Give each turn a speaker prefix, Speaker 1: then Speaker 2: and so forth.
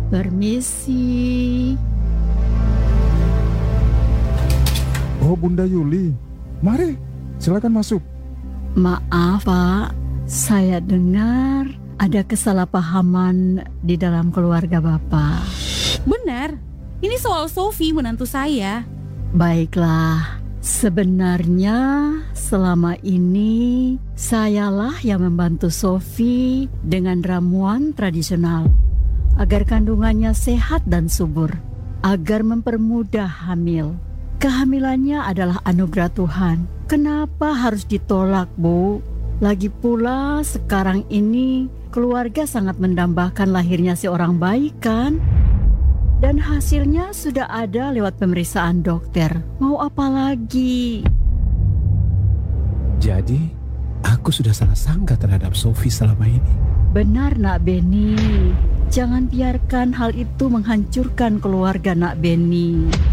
Speaker 1: Permisi.
Speaker 2: Oh, Bunda Yuli. Mari, silakan masuk.
Speaker 1: Maaf, Pak. Saya dengar ada kesalahpahaman di dalam keluarga Bapak.
Speaker 3: Benar, ini soal Sofi menantu saya.
Speaker 1: Baiklah, sebenarnya selama ini sayalah yang membantu Sofi dengan ramuan tradisional agar kandungannya sehat dan subur, agar mempermudah hamil. Kehamilannya adalah anugerah Tuhan. Kenapa harus ditolak, Bu? Lagi pula sekarang ini keluarga sangat mendambakan lahirnya seorang bayi kan? Dan hasilnya sudah ada lewat pemeriksaan dokter. Mau apa lagi?
Speaker 4: Jadi, aku sudah salah sangka terhadap Sofi selama ini.
Speaker 1: Benar, Nak Beni. Jangan biarkan hal itu menghancurkan keluarga Nak Beni.